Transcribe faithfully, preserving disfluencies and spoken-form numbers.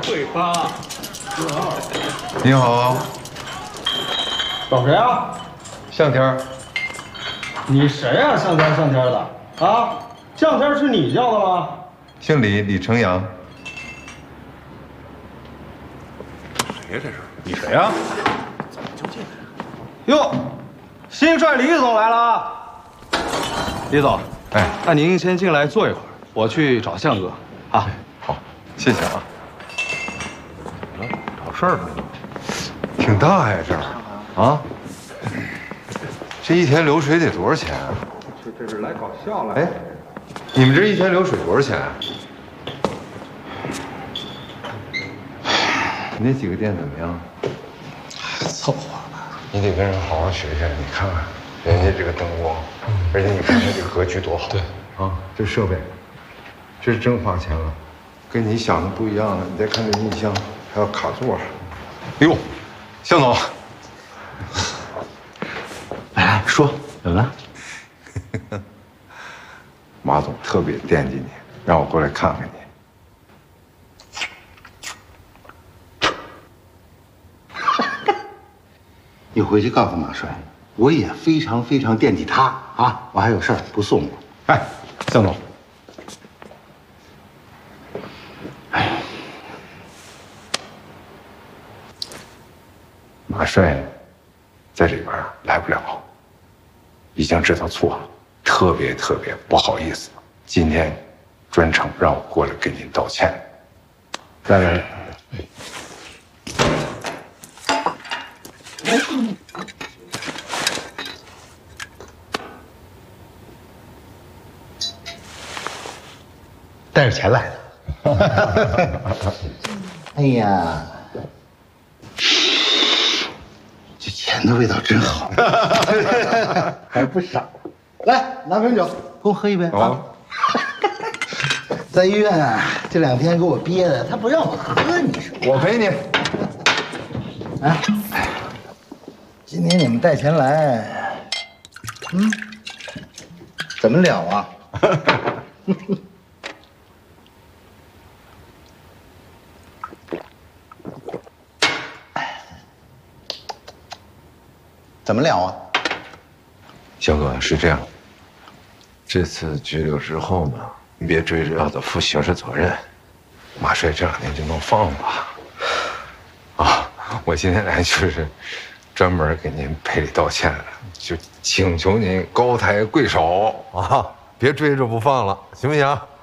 会吧？ 你好， 找谁啊？ 向天。 你谁呀、啊？向天向天的啊？向天是你叫的吗？ 姓李，李成阳。 谁呀？这是你谁呀？怎么就进来了？ 哟，新帅李总来了啊！李总， 哎， 那您先进来坐一会儿，我去找向哥啊。 好，谢谢啊。 怎么了？找事儿呢？ 挺大呀，这儿啊。这一天流水得多少钱啊？ 这这是来搞笑来。 哎，你们这一天流水多少钱啊？你那几个店怎么样？ 凑合吧。 你得跟人好好学学。你看看人家这个灯光，而且你看它这个格局多好。对啊，这设备，这是真花钱了，跟你想的不一样的。你再看这音箱，还有卡座。哎呦，向总， 来来说，怎么了？ 马总特别惦记你，让我过来看看你。 你回去告诉马帅，我也非常非常惦记他啊！我还有事儿不送我。 哎，向总， 哎， 马帅在里边来不了，已经知道错了，特别特别不好意思。今天专程让我过来跟您道歉。再来。 带着钱来的。哎呀，这钱的味道真好，还不少。来，拿瓶酒，跟我喝一杯啊！在医院啊，这两天给我憋的，他不让我喝，你说？ 我陪你。 哎，今天你们带钱来，嗯，怎么了啊？怎么了啊？ 小哥是这样，这次拘留之后呢，你别追着要他负刑事责任，马帅这两天就能放吧。啊，我今天来就是专门给您赔礼道歉的，就请求您高抬贵手啊，别追着不放了，行不行？